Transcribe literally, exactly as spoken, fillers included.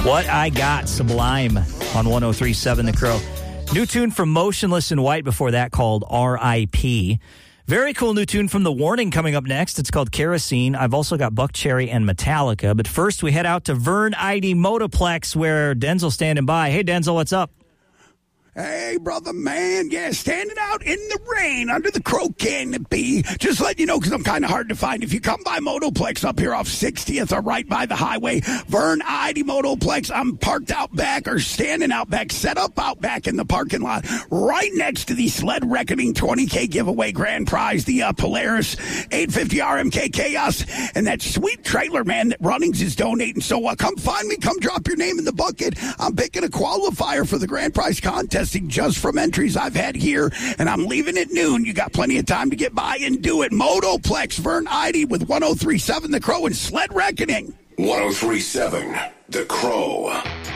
What I Got, Sublime on one oh three point seven The Crow. New tune from Motionless in White before that called R I P Very cool new tune from The Warning coming up next. It's called Kerosene. I've also got Buckcherry and Metallica. But first we head out to Vern Eide Motoplex where Denzel's standing by. Hey, Denzel, what's up? Hey, brother, man. Yeah, standing out in the rain under the Crow canopy. Just letting you know, because I'm kind of hard to find. If you come by Motoplex up here off sixtieth or right by the highway, Vern Eide Motoplex, I'm parked out back or standing out back, set up out back in the parking lot, right next to the Sled Reckoning twenty K giveaway grand prize, the uh, Polaris eight fifty R M K Chaos, and that sweet trailer, man, that Runnings is donating. So uh, come find me. Come drop your name in the bucket. I'm picking a qualifier for the grand prize contest just from entries I've had here, and I'm leaving at noon. You got plenty of time to get by and do it. Motoplex, Vern Eide with one oh three point seven The Crow and Sled Reckoning. one oh three point seven The Crow.